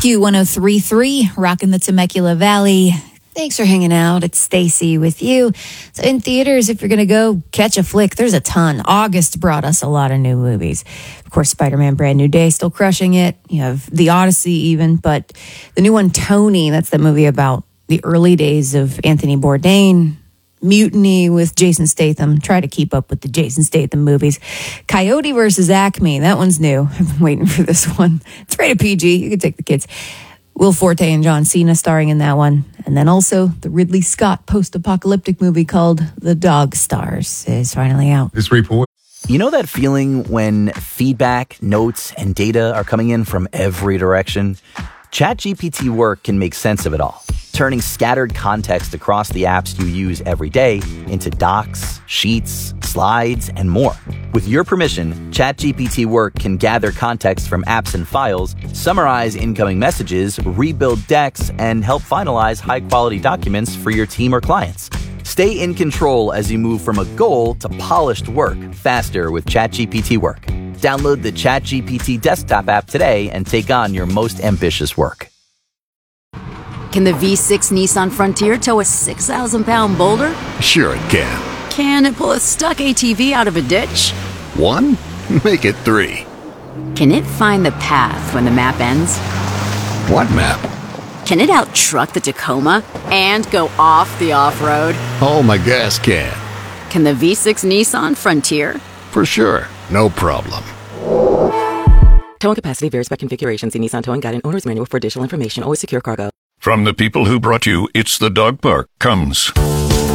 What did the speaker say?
Q1033, rocking the Temecula Valley. Thanks for hanging out. It's Stacy with you. So in theaters, if you're going to go catch a flick, there's a ton. August brought us a lot of new movies. Of course, Spider-Man Brand New Day, still crushing it. You have The Odyssey even, but the new one, Tony, that's the movie about the early days of Anthony Bourdain. Mutiny with Jason Statham. Try to keep up with the Jason Statham movies. Coyote versus Acme. That one's new. I've been waiting for this one. It's rated PG. You can take the kids. Will Forte and John Cena starring in that one. And then also the Ridley Scott post-apocalyptic movie called The Dog Stars is finally out. This report. You know that feeling when feedback, notes, and data are coming in from every direction? ChatGPT Work can make sense of it all, turning scattered context across the apps you use every day into docs, sheets, slides, and more. With your permission, ChatGPT Work can gather context from apps and files, summarize incoming messages, rebuild decks, and help finalize high-quality documents for your team or clients. Stay in control as you move from a goal to polished work faster with ChatGPT Work. Download the ChatGPT desktop app today and take on your most ambitious work. Can the V6 Nissan Frontier tow a 6,000-pound boulder? Sure it can. Can it pull a stuck ATV out of a ditch? 1? Make it 3. Can it find the path when the map ends? What map? Can it out-truck the Tacoma and go off the off-road? Oh, my gas can. Can the V6 Nissan Frontier? For sure. No problem. Towing capacity varies by configuration. See Nissan Towing Guide and Owner's Manual for additional information. Always secure cargo. From the people who brought you It's the Dog Park comes